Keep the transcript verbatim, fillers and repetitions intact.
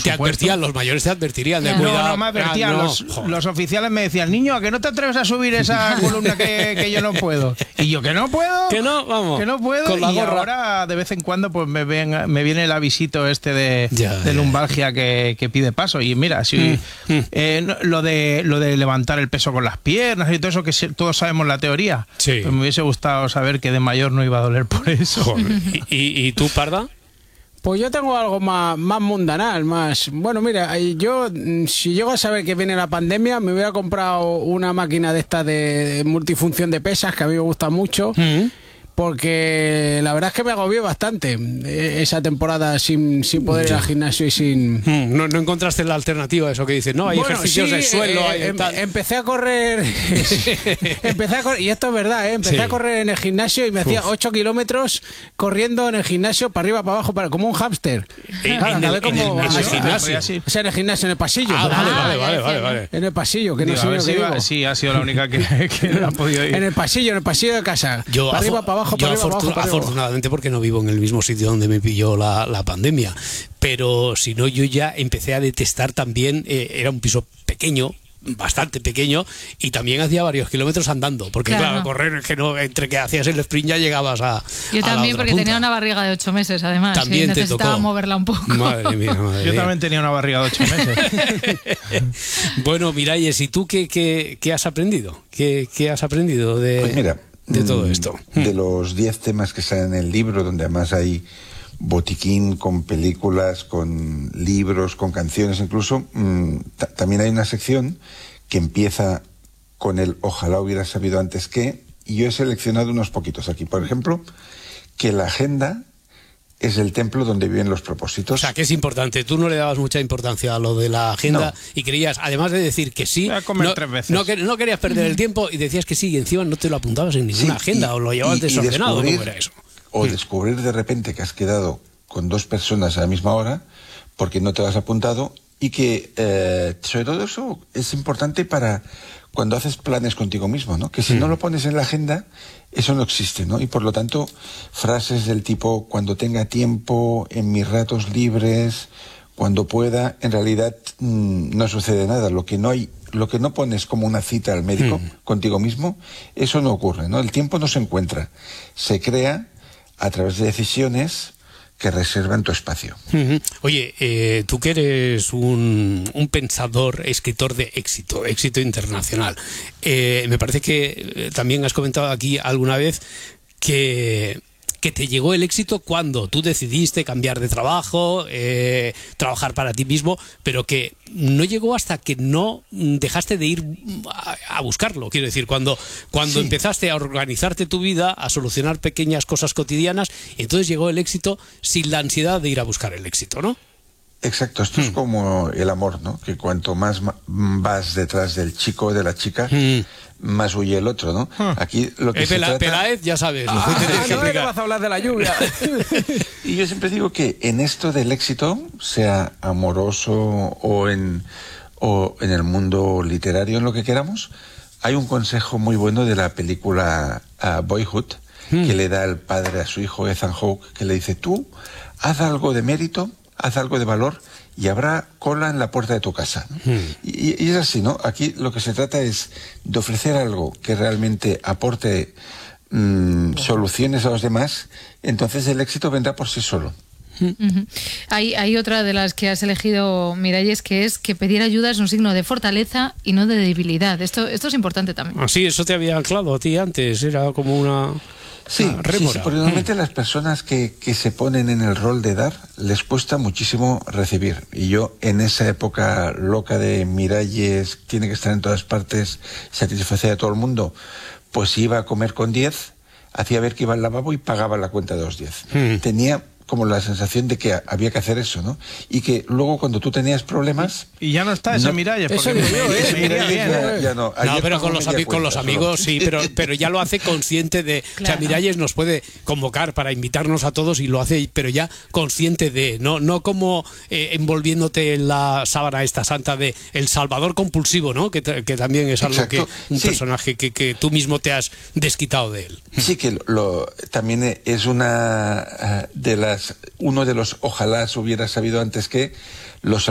te supuesto. advertían, los mayores te advertirían de No, cuidado. no me advertían, Ah, no. los, los oficiales me decían, niño, ¿a que no te atreves a subir esa columna que, que yo no puedo? Y yo, ¿que no puedo? Que no, vamos. Que no puedo. Con la y gorra. ahora, de vez en cuando, pues me, ven, me viene el avisito este de, Ya, de ya. lumbalgia que, que pide paso. Y mira, si Mm, mm. eh, no- lo, de, lo de levantar el peso con las piernas y todo eso, que se- todos sabemos la teoría. Sí. Pues me hubiese gustado saber que de mayor no iba a doler por eso. Joder. ¿Y, y, y tú, Parda? Pues yo tengo algo más, más mundanal, más... Bueno, mira, yo mm, si llego a saber que viene la pandemia, me hubiera comprado una máquina de esta de multifunción de pesas, que a mí me gusta mucho, Mm. porque la verdad es que me agobié bastante eh, esa temporada sin, sin poder ir al gimnasio y sin... Mm, No, no encontraste la alternativa a eso que dices, no, hay Bueno, ejercicios sí, de suelo, eh, hay em- tal. empecé a correr empecé a correr, y esto es verdad, ¿eh? empecé Sí. a correr en el gimnasio y me hacía ocho kilómetros corriendo en el gimnasio para arriba, para abajo, para, como un hámster. En- Claro, en el- acabé en el- como- en el así, gimnasio. así. O sea, en el gimnasio, en el pasillo. Ah, pero- vale, Ah, vale, ya vale, decía vale, yo. vale. En el pasillo, que Digo, no a sé ver lo si, que iba- digo. si ha sido la única que, que no ha podido ir. En el pasillo, en el pasillo de casa. Yo, para arriba, afo- para abajo, yo para arriba, para afortu- abajo, para arriba. afortunadamente porque no vivo en el mismo sitio donde me pilló la, la pandemia, pero si no yo ya empecé a detestar también, eh, era un piso pequeño, bastante pequeño, y también hacía varios kilómetros andando, porque claro, Claro. correr, es que no, entre que hacías el sprint ya llegabas a Yo a la también, otra porque punta. tenía una barriga de ocho meses, además. También y te necesitaba tocó. moverla un poco. Madre mía, madre Yo mía. también tenía una barriga de ocho meses. Bueno, Miralles, ¿y tú qué, qué, qué has aprendido? ¿Qué, qué has aprendido de, Pues mira, de todo mm, esto? De los diez temas que salen en el libro, donde además hay botiquín con películas, con libros, con canciones incluso, mm, ta- también hay una sección que empieza con el ojalá hubiera sabido antes que, y yo he seleccionado unos poquitos aquí. Por ejemplo, que la agenda es el templo donde viven los propósitos. O sea, que es importante. Tú no le dabas mucha importancia a lo de la agenda No. y creías, además de decir que sí, Voy a comer no, tres veces. no, que- no querías perder el tiempo y decías que sí y encima no te lo apuntabas en ninguna Sí, agenda y- o lo llevabas y- y desordenado. descubrir- ¿Cómo era eso? O descubrir de repente que has quedado con dos personas a la misma hora porque no te lo has apuntado, y que eh, sobre todo eso es importante para cuando haces planes contigo mismo, ¿no? Que si no lo pones en la agenda, eso no existe, ¿no? Y por lo tanto, frases del tipo cuando tenga tiempo, en mis ratos libres, cuando pueda, en realidad mmm, no sucede nada. Lo que no hay, lo que no pones como una cita al médico contigo mismo, eso no ocurre, ¿no? El tiempo no se encuentra, se crea a través de decisiones que reservan tu espacio. Ujú. Oye, eh, tú que eres un, un pensador, escritor de éxito, éxito internacional, eh, me parece que eh, también has comentado aquí alguna vez que, que te llegó el éxito cuando tú decidiste cambiar de trabajo, eh, trabajar para ti mismo, pero que no llegó hasta que no dejaste de ir a, a buscarlo. Quiero decir, cuando, cuando Sí. empezaste a organizarte tu vida, a solucionar pequeñas cosas cotidianas, entonces llegó el éxito sin la ansiedad de ir a buscar el éxito, ¿no? Exacto, esto es como el amor, ¿no? Que cuanto más ma- vas detrás del chico o de la chica, Mm. más huye el otro, ¿no? Aquí lo que Eh, se Pela- trata... Peláez, ya sabes, lo que Ah, te tienes que no, que explicar. vas a hablar de la lluvia. Y yo siempre digo que en esto del éxito, sea amoroso o en, o en el mundo literario, en lo que queramos, hay un consejo muy bueno de la película uh, Boyhood, que le da el padre a su hijo Ethan Hawke, que le dice, tú haz algo de mérito, haz algo de valor y habrá cola en la puerta de tu casa, ¿no? Y, y es así, ¿no? Aquí lo que se trata es de ofrecer algo que realmente aporte mm, soluciones a los demás, entonces el éxito vendrá por sí solo. Ujú. Hay, hay otra de las que has elegido, Miralles, que es que pedir ayuda es un signo de fortaleza y no de debilidad. Esto, esto es importante también. Ah, sí, eso te había anclado a ti antes, era como una... Sí, una sí, rémora. sí, porque normalmente las personas que, que se ponen en el rol de dar les cuesta muchísimo recibir. Y yo en esa época loca de Miralles, tiene que estar en todas partes, satisfacer a todo el mundo, pues iba a comer con diez, hacía ver que iba al lavabo y pagaba la cuenta de los diez. Mm. Tenía como la sensación de que había que hacer eso, ¿no? Y que luego cuando tú tenías problemas... Y ya no está ese No, Miralles, eso porque me, digo yo, me- ese me iría Miralles bien. ya- ya no. No, Ayer pero pagó con los, media ami- con los cuenta amigos solo. sí, pero, pero ya lo hace consciente de... O sea, Claro. Miralles nos puede convocar para invitarnos a todos y lo hace, pero ya consciente de... No, no como eh, envolviéndote en la sábana esta santa de el salvador compulsivo, ¿no? Que, ta- que también es algo Exacto. que... Un Sí. personaje que, que tú mismo te has desquitado de él. Sí, que lo, lo- también es una eh, de las uno de los ojalá hubiera sabido antes que los